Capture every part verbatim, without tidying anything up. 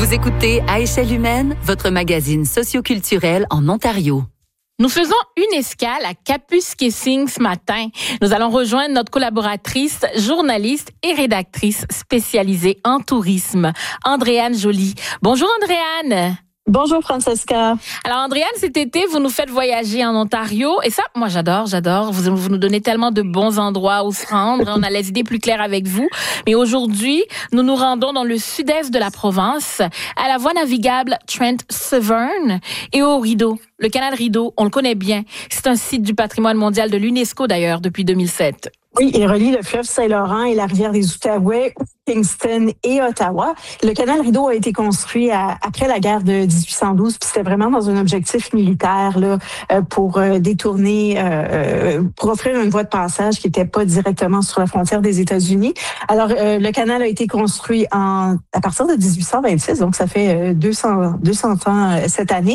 Vous écoutez À échelle humaine, votre magazine socioculturel en Ontario. Nous faisons une escale à Kapuskasing ce matin. Nous allons rejoindre notre collaboratrice, journaliste et rédactrice spécialisée en tourisme, Andréane Joly. Bonjour Andréane. Bonjour Francesca. Alors Andréane, cet été, vous nous faites voyager en Ontario et ça, moi j'adore, j'adore. Vous, vous nous donnez tellement de bons endroits où se rendre. On a les idées plus claires avec vous. Mais aujourd'hui, nous nous rendons dans le sud-est de la province, à la voie navigable Trent Severn et au Rideau. Le canal Rideau, on le connaît bien. C'est un site du patrimoine mondial de l'UNESCO d'ailleurs depuis deux mille sept. Oui, il relie le fleuve Saint-Laurent et la rivière des Outaouais, Kingston et Ottawa. Le canal Rideau a été construit à, après la guerre de dix-huit cent douze, puis c'était vraiment dans un objectif militaire là, pour euh, détourner, euh, pour offrir une voie de passage qui n'était pas directement sur la frontière des États-Unis. Alors, euh, le canal a été construit en à partir de dix-huit cent vingt-six, donc ça fait deux cents, deux cents ans euh, cette année,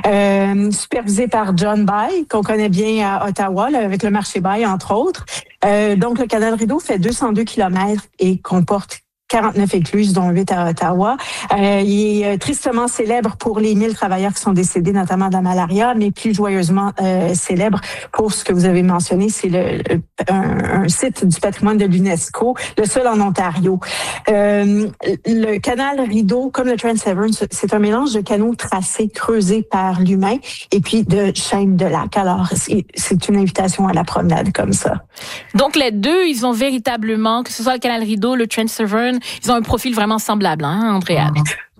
euh, supervisé par John Bay, qu'on connaît bien à Ottawa, là, avec le marché Bay, entre autres. Euh, donc, le canal Rideau fait deux cent deux kilomètres et comporte quarante-neuf écluses, dont huit à Ottawa. Euh, il est tristement célèbre pour les mille travailleurs qui sont décédés, notamment de la malaria, mais plus joyeusement euh, célèbre pour ce que vous avez mentionné, c'est le, le un, un site du patrimoine de l'UNESCO, le seul en Ontario. Euh, le canal Rideau, comme le Trent Severn, c'est un mélange de canaux tracés, creusés par l'humain, et puis de chaînes de lacs. Alors, c'est, c'est une invitation à la promenade comme ça. Donc, les deux, ils ont véritablement, que ce soit le canal Rideau, le Trent Severn, ils ont un profil vraiment semblable, hein, Andréane?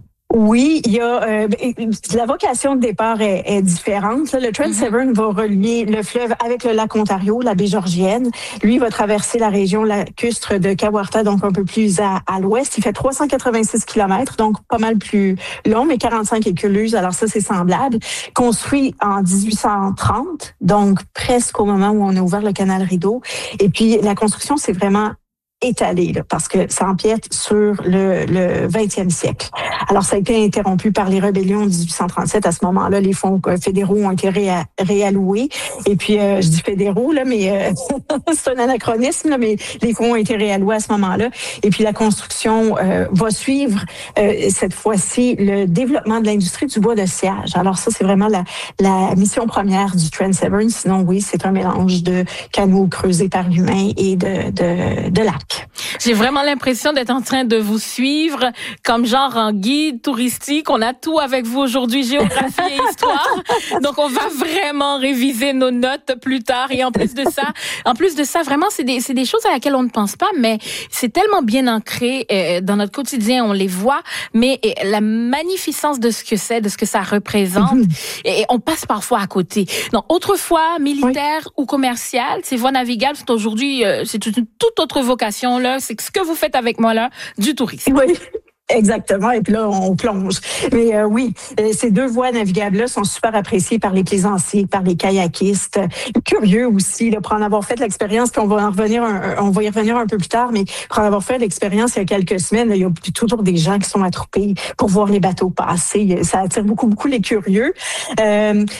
Oui, il y a euh, la vocation de départ est, est différente. Là, le Trent mm-hmm. Severn va relier le fleuve avec le lac Ontario, la baie Georgienne. Lui va traverser la région lacustre de Kawartha, donc un peu plus à, à l'ouest. Il fait trois cent quatre-vingt-six kilomètres, donc pas mal plus long, mais quarante-cinq écluses. Alors ça, c'est semblable. Construit en dix-huit cent trente, donc presque au moment où on a ouvert le canal Rideau. Et puis la construction, c'est vraiment étalé, là, parce que ça empiète sur le, le vingtième siècle. Alors, ça a été interrompu par les rébellions de dix-huit cent trente-sept. À ce moment-là, les fonds fédéraux ont été réa- réalloués. Et puis, euh, je dis fédéraux, là, mais euh, c'est un anachronisme, là, mais les fonds ont été réalloués à ce moment-là. Et puis, la construction euh, va suivre, euh, cette fois-ci, le développement de l'industrie du bois de sciage. Alors, ça, c'est vraiment la, la mission première du Trent Severn. Sinon, oui, c'est un mélange de canaux creusés par l'humain et de, de, de lacs. J'ai vraiment l'impression d'être en train de vous suivre comme genre en guide touristique. On a tout avec vous aujourd'hui, géographie et histoire. Donc, on va vraiment réviser nos notes plus tard. Et en plus de ça, en plus de ça, vraiment, c'est des, c'est des choses à laquelle on ne pense pas, mais c'est tellement bien ancré euh, dans notre quotidien. On les voit, mais euh, la magnificence de ce que c'est, de ce que ça représente, mm-hmm. et on passe parfois à côté. Donc, autrefois, militaire oui. ou commercial, ces voies navigables sont aujourd'hui, euh, c'est une toute autre vocation. Là, c'est ce que vous faites avec moi là, du tourisme. Oui. Exactement, et puis là, on plonge. Mais euh, oui, ces deux voies navigables-là sont super appréciées par les plaisanciers, par les kayakistes, curieux aussi, là, pour en avoir fait l'expérience, puis on va en revenir, un, on va y revenir un peu plus tard, mais pour en avoir fait l'expérience il y a quelques semaines, là, il y a toujours des gens qui sont attroupés pour voir les bateaux passer. Ça attire beaucoup, beaucoup les curieux. Euh,